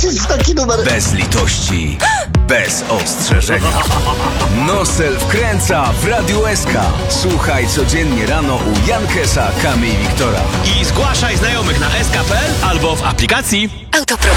trafić w taki numer. Bez litości, bez ostrzeżenia. Nosel wkręca w Radiu SK. Słuchaj codziennie rano u Jankesa, Kamy i Wiktora. I zgłaszaj znajomych na sk.pl albo w aplikacji. Autopro.